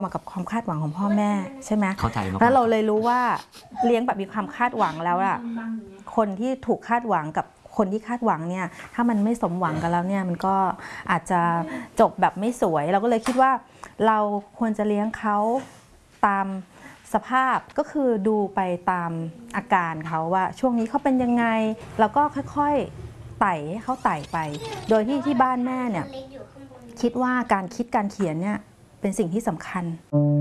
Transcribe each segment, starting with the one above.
มากับความคาดหวังของพ่อแม่ใช่ไหมเข้าใจมากแล้วเราเลยรู้ว่าเลี้ยงแบบมีความคาดหวังแล้วอะคนที่ถูกคาดหวังกับคนที่คาดหวังเนี่ยถ้ามันไม่สมหวังกันแล้วเนี่ยมันก็อาจจะจบแบบไม่สวยเราก็เลยคิดว่าเราควรจะเลี้ยงเขาตามสภาพก็คือดูไปตามอาการเขาว่าช่วงนี้เขาเป็นยังไงแล้วก็ค่อยๆไต่ให้เขาไต่ไปโดยที่บ้านแม่เนี่ยคิดว่าการคิดการเขียนเนี่ยเป็นสิ่งที่สำคัญ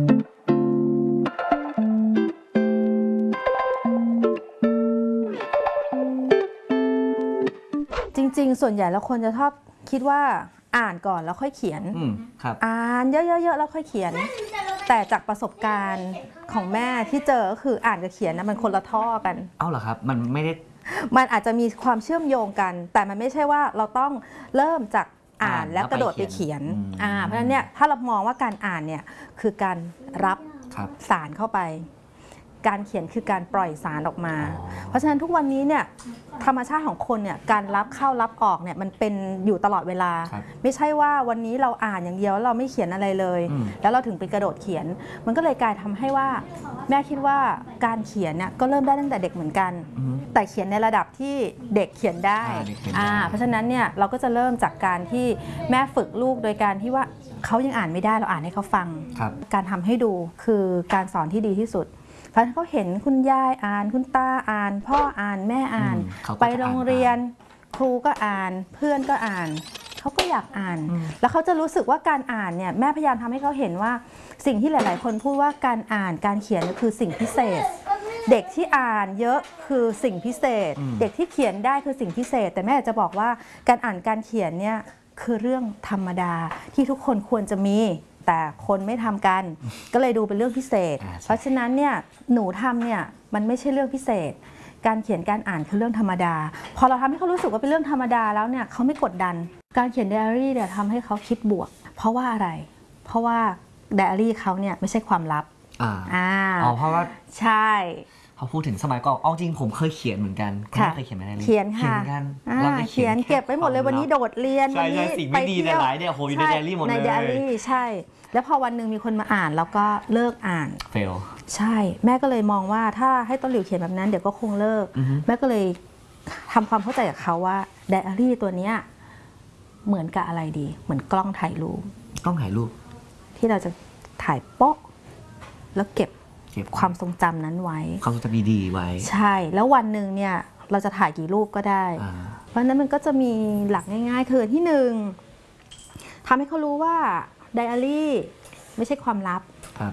จริงๆส่วนใหญ่แล้วคนจะชอบคิดว่าอ่านก่อนแล้วค่อยเขียนอ่านเยอะๆแล้วค่อยเขียนแต่จากประสบการณ์ของแม่ที่เจอก็คืออ่านกับเขียนนะมันคนละท่อกันเอ้าเหรอครับมันไม่ได้มันอาจจะมีความเชื่อมโยงกันแต่มันไม่ใช่ว่าเราต้องเริ่มจากอ่านแล้วกระโดดไปเขียนเพราะฉะนั้นเนี่ยถ้าเรามองว่าการอ่านเนี่ยคือการรับสารเข้าไปการเขียนคือการปล่อยสารออกมาเพราะฉะนั้นทุกวันนี้เนี่ยธรรมชาติของคนเนี่ยการรับเข้ารับออกเนี่ยมันเป็นอยู่ตลอดเวลาไม่ใช่ว่าวันนี้เราอ่านอย่างเดียวเราไม่เขียนอะไรเลยแล้วเราถึงไปกระโดดเขียนมันก็เลยกลายทำให้ว่าแม่คิดว่าการเขียนเนี่ยก็เริ่มได้ตั้งแต่เด็กเหมือนกันแต่เขียนในระดับที่เด็กเขียนได้เพราะฉะนั้นเนี่ยเราก็จะเริ่มจากการที่แม่ฝึกลูกโดยการที่ว่าเขายังอ่านไม่ได้เราอ่านให้เขาฟังการทำให้ดูคือการสอนที่ดีที่สุดเพราะเขาเห็นคุณยายอ่านคุณตาอ่านพ่ออ่านแม่อ่านไปโรงเรียนครูก็อ่านเพื่อนก็อ่านเขาก็อยากอ่านแล้วเขาจะรู้สึกว่าการอ่านเนี่ยแม่พยายามทำให้เขาเห็นว่าสิ่งที่หลายๆคนพูดว่าการอ่านการเขียนคือสิ่งพิเศษเด็กที่อ่านเยอะคือสิ่งพิเศษเด็กที่เขียนได้คือสิ่งพิเศษแต่แม่จะบอกว่าการอ่านการเขียนเนี่ยคือเรื่องธรรมดาที่ทุกคนควรจะมีแต่คนไม่ทำกันก็เลยดูเป็นเรื่องพิเศษเพราะฉะนั้นเนี่ยหนูทำเนี่ยมันไม่ใช่เรื่องพิเศษการเขียนการอ่านคือเรื่องธรรมดาพอเราทำให้เขารู้สึกว่าเป็นเรื่องธรรมดาแล้วเนี่ยเขาไม่กดดันการเขียนไดอารี่เนี่ยทำให้เขาคิดบวกเพราะว่าอะไรเพราะว่าไดอารี่เขาเนี่ยไม่ใช่ความลับเพราะว่าใช่พอพูดถึงสมัยก่อนเอาจริงผมเคยเขียนเหมือนกันคุณเคยเขียนไหมไดอารี่เขียนค่ะเขียนเก็บไปหมดเลยวันนี้โดดเรียนวันนี้ไปเที่ยวหลายเนี่ยโหอยู่ในไดอารี่หมดเลยในไดอารี่ใช่แล้วพอวันหนึ่งมีคนมาอ่านแล้วก็เลิกอ่านเฟลใช่แม่ก็เลยมองว่าถ้าให้ต้นหลิวเขียนแบบนั้นเดี๋ยวก็คงเลิกแม่ก็เลยทำความเข้าใจกับเขาว่าไดอารี่ตัวนี้เหมือนกับอะไรดีเหมือนกล้องถ่ายรูปที่เราจะถ่ายโป๊ะแล้วเก็บความทรงจำนั้นไว้ความทรงจำดีๆไว้ใช่แล้ววันหนึ่งเนี่ยเราจะถ่ายกี่รูปก็ได้เพราะนั้นมันก็จะมีหลักง่ายๆคือที่หนึ่งทำให้เขารู้ว่าไดอารี่ไม่ใช่ความลับ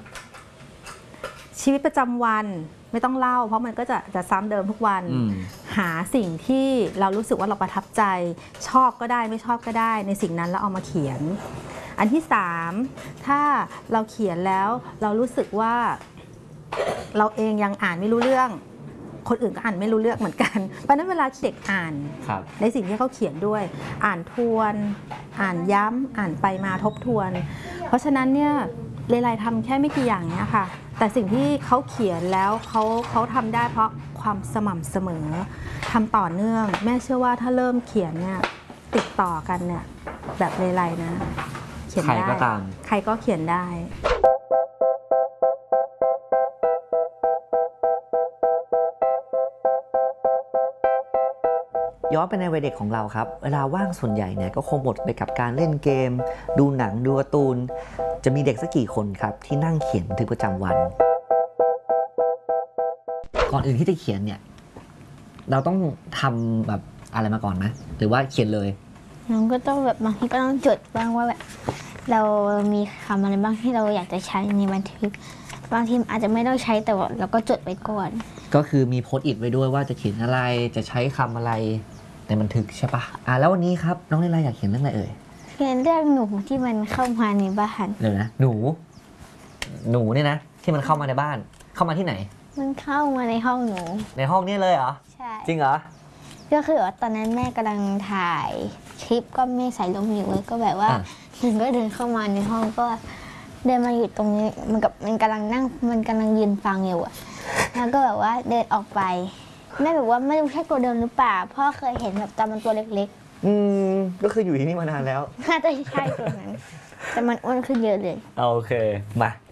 ชีวิตประจำวันไม่ต้องเล่าเพราะมันก็จะซ้ำเดิมทุกวันหาสิ่งที่เรารู้สึกว่าเราประทับใจชอบก็ได้ไม่ชอบก็ได้ในสิ่งนั้นแล้วเอามาเขียนอันที่สามถ้าเราเขียนแล้วเรารู้สึกว่าเราเองยังอ่านไม่รู้เรื่องคนอื่นก็อ่านไม่รู้เรื่องเหมือนกันเพราะนั้นเวลาเด็กอ่านในสิ่งที่เขาเขียนด้วยอ่านทวนอ่านย้ำอ่านไปมาทบทวนเพราะฉะนั้นเนี่ยเลไลทำแค่ไม่กี่อย่างนี้ค่ะแต่สิ่งที่เขาเขียนแล้วเขาทำได้เพราะความสม่ำเสมอทำต่อเนื่องแม่เชื่อว่าถ้าเริ่มเขียนเนี่ยติดต่อกันเนี่ยแบบเลไลนะเขียนได้ใครก็ตามใครก็เขียนได้ย้อนไปในวัยเด็กของเราครับเวลาว่างส่วนใหญ่เนี่ยก็คงหมดไปกับการเล่นเกมดูหนังดูการ์ตูนจะมีเด็กสักกี่คนครับที่นั่งเขียนบันทึกประจำวันก่อนอื่นที่จะเขียนเนี่ยเราต้องทำแบบอะไรมาก่อนไหมหรือว่าเขียนเลยเราก็ต้องแบบบางทีก็ต้องจดบ้างว่าแบบเรามีคำอะไรบ้างที่เราอยากจะใช้ในบันทึกบางทีอาจจะไม่ต้องใช้แต่ว่าเราก็จดไปก่อนก็คือมีโพสต์อิทไว้ด้วยว่าจะเขียนอะไรจะใช้คำอะไรในบันทึกใช่ปะแล้ววันนี้ครับน้องเลไลอยากเขียนเรื่องอะไรเอ่ยเขียนเรื่องหนูที่มันเข้ามาในบ้านเดี๋ยวนะหนูเนี่ยนะที่มันเข้ามาในบ้านเข้ามาที่ไหนมันเข้ามาในห้องหนูในห้องนี้เลยเหรอใช่จริงเหรอก็คือว่าตอนนั้นแม่กำลังถ่ายคลิปก็ไม่ใส่ลงอยู่เลยก็แบบว่าถึงก็เดินเข้ามาในห้องก็เดินมาอยู่ตรงนี้มันกำลังนั่งมันกำลังยืนฟังอยู่อะแล้วก็แบบว่าเดินออกไปแม่บอกว่าไม่รู้ใช่ตัวเดิมหรือเปล่าพ่อเคยเห็นแบบตอนมันตัวเล็กๆก็คืออยู่ที่นี่มานานแล้วน่าจะใช่ตัวนั้นแต่มันอ้วนขึ้นเยอะเลยโอเคมา